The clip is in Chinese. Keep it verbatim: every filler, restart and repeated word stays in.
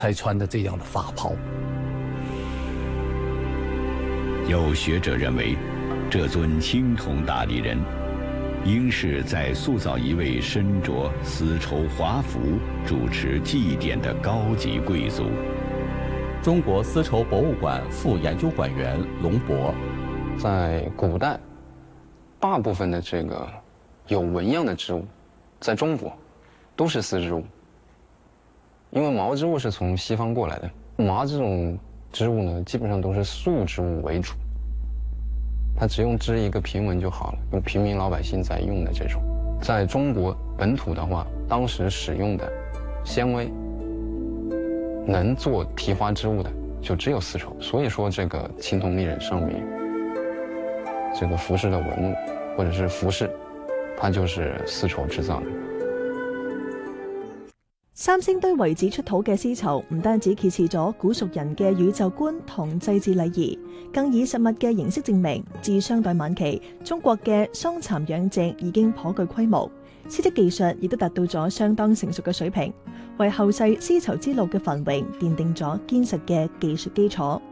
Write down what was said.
才穿的这样的法袍。 有学者认为，这尊青铜大力人，应是在塑造一位身着丝绸华服、主持祭典的高级贵族。 中国丝绸博物馆副研究馆员龙博， 在古代，大部分的这个有纹样的织物，在中国都是丝织物，因为毛织物是从西方过来的，麻这种织物呢，基本上都是素织物为主，它只用织一个平纹就好了，用平民老百姓在用的这种。在中国本土的话，当时使用的纤维能做提花织物的就只有丝绸，所以说这个青铜立人上面这个服饰的纹路或者是服饰，它就是絲綢製造的。 三星堆遺址出土嘅絲綢唔單止揭示咗古蜀人嘅宇宙觀同祭祀禮儀，更以實物嘅形式證明，自商代晚期中國嘅桑蠶養殖已經頗具規模，絲織技術亦都達到咗相當成熟嘅水平，為後世絲綢之路嘅繁榮奠定咗堅實嘅技術基礎。